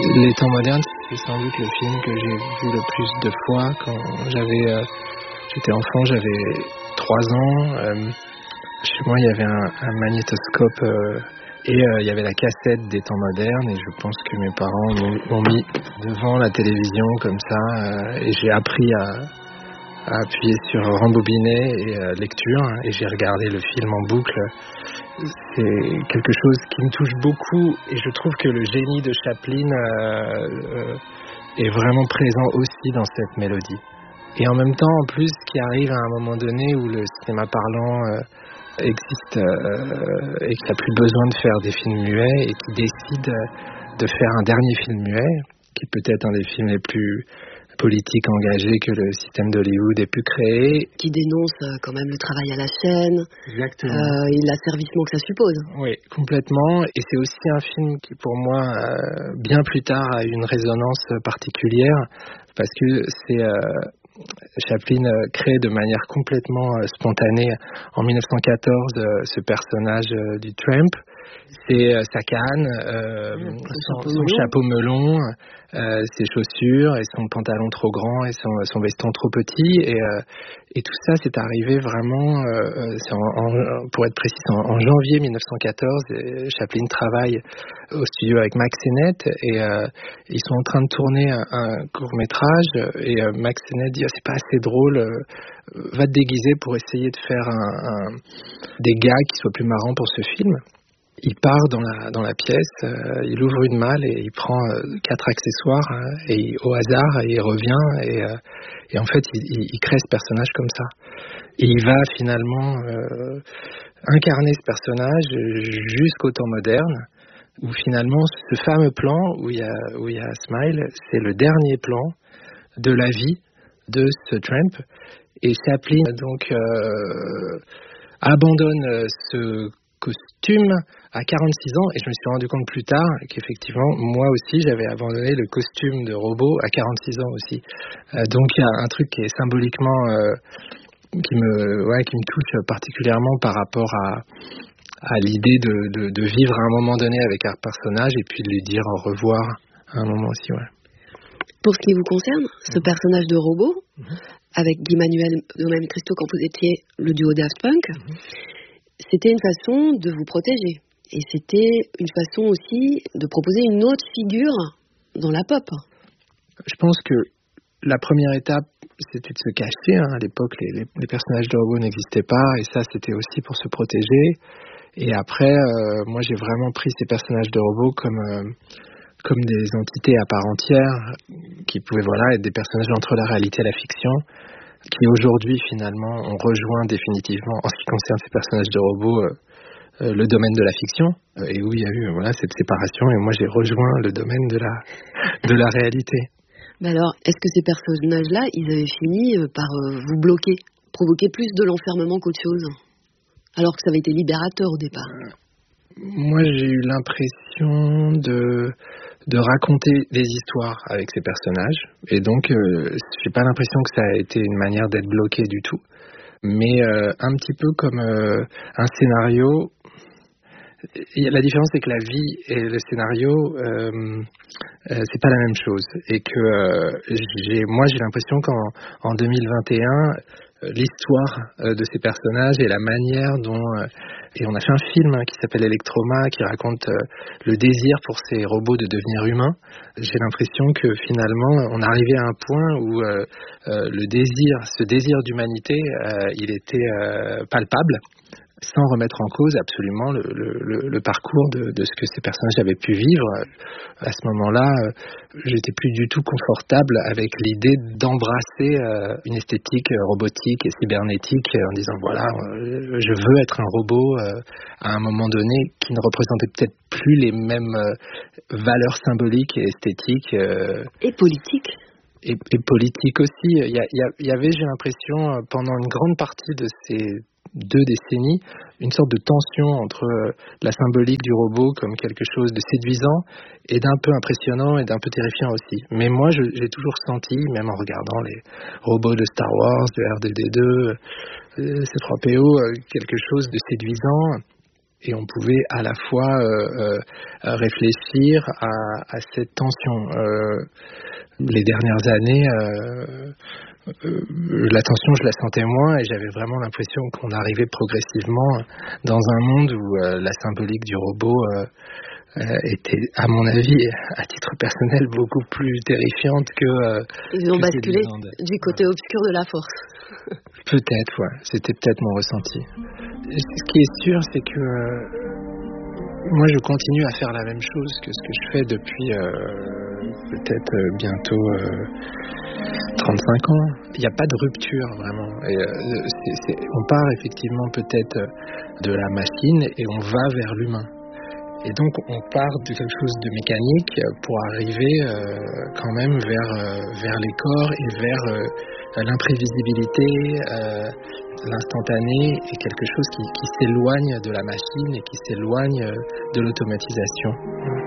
Les temps modernes, c'est sans doute le film que j'ai vu le plus de fois quand j'étais enfant, j'avais 3 ans. Chez moi, il y avait un magnétoscope et il y avait la cassette des temps modernes et je pense que mes parents m'ont mis devant la télévision comme ça et j'ai appris à appuyer sur rembobiner et lecture et j'ai regardé le film en boucle. C'est quelque chose qui me touche beaucoup et je trouve que le génie de Chaplin est vraiment présent aussi dans cette mélodie. Et en même temps, en plus, qui arrive à un moment donné où le cinéma parlant existe et qu'il n'a plus besoin de faire des films muets et qui décide de faire un dernier film muet, qui est peut-être un des films les plus politiques engagés que le système d'Hollywood ait pu créer. Qui dénonce quand même le travail à la chaîne. Exactement. Et l'asservissement que ça suppose. Oui, complètement. Et c'est aussi un film qui, pour moi, bien plus tard, a eu une résonance particulière parce que Chaplin crée de manière complètement spontanée en 1914 ce personnage du Tramp. C'est sa canne, son chapeau melon, ses chaussures et son pantalon trop grand et son veston trop petit. Et tout ça, c'est arrivé vraiment, pour être précis, en janvier 1914. Et Chaplin travaille au studio avec Max Sennett et ils sont en train de tourner un court-métrage. Et Max Sennett dit c'est pas assez drôle, va te déguiser pour essayer de faire des gags qui soient plus marrants pour ce film. Il part dans la pièce, il ouvre une malle et il prend 4 accessoires et au hasard et il revient et en fait il crée ce personnage comme ça. Et il va finalement incarner ce personnage jusqu'au temps moderne où finalement ce fameux plan où il y a Smile, c'est le dernier plan de la vie de ce Tramp et Chaplin donc abandonne ce costume à 46 ans et je me suis rendu compte plus tard qu'effectivement moi aussi j'avais abandonné le costume de robot à 46 ans aussi. Donc il y a un truc qui est symboliquement qui me touche particulièrement par rapport à l'idée de vivre à un moment donné avec un personnage et puis de lui dire au revoir à un moment aussi. Ouais. Pour ce qui vous concerne, ce personnage de robot, avec Guy Manuel de même Christo quand vous étiez le duo Daft Punk, c'était une façon de vous protéger. Et c'était une façon aussi de proposer une autre figure dans la pop. Je pense que la première étape, c'était de se cacher. À l'époque, les personnages de robots n'existaient pas. Et ça, c'était aussi pour se protéger. Et après, moi, j'ai vraiment pris ces personnages de robots comme des entités à part entière qui pouvaient être des personnages entre la réalité et la fiction, qui aujourd'hui, finalement, ont rejoint définitivement, en ce qui concerne ces personnages de robots, le domaine de la fiction, et où il y a eu cette séparation, et moi j'ai rejoint le domaine de la réalité. Mais alors, est-ce que ces personnages-là, ils avaient fini par vous bloquer, provoquer plus de l'enfermement qu'autre chose, alors que ça avait été libérateur au départ? Moi j'ai eu l'impression de raconter des histoires avec ces personnages, et donc j'ai pas l'impression que ça a été une manière d'être bloqué du tout, mais un petit peu comme un scénario. La différence, c'est que la vie et le scénario, c'est pas la même chose. Et que j'ai l'impression qu'en 2021, l'histoire de ces personnages et la manière dont... et on a fait un film qui s'appelle Electroma, qui raconte le désir pour ces robots de devenir humains. J'ai l'impression que finalement, on arrivait à un point où ce désir d'humanité, il était palpable, sans remettre en cause absolument le parcours de ce que ces personnages avaient pu vivre. À ce moment-là, j'étais plus du tout confortable avec l'idée d'embrasser une esthétique robotique et cybernétique en disant je veux être un robot à un moment donné qui ne représentait peut-être plus les mêmes valeurs symboliques et esthétiques. Et politiques. Et politiques aussi. Il y avait, j'ai l'impression, pendant une grande partie de ces 2 décennies, une sorte de tension entre la symbolique du robot comme quelque chose de séduisant et d'un peu impressionnant et d'un peu terrifiant aussi. Mais moi, j'ai toujours senti, même en regardant les robots de Star Wars, de R2-D2, C3PO, quelque chose de séduisant et on pouvait à la fois réfléchir à cette tension. Les dernières années, la tension, je la sentais moins et j'avais vraiment l'impression qu'on arrivait progressivement dans un monde où la symbolique du robot était, à mon avis, à titre personnel, beaucoup plus terrifiante que... Ils ont basculé du côté obscur de la force. Peut-être, ouais. C'était peut-être mon ressenti. Ce qui est sûr, c'est que moi, je continue à faire la même chose que ce que je fais depuis peut-être bientôt 35 ans. Il n'y a pas de rupture, vraiment. Et, on part effectivement peut-être de la machine et on va vers l'humain. Et donc, on part de quelque chose de mécanique pour arriver quand même vers les corps et vers l'imprévisibilité, l'instantané, et quelque chose qui s'éloigne de la machine et qui s'éloigne de l'automatisation.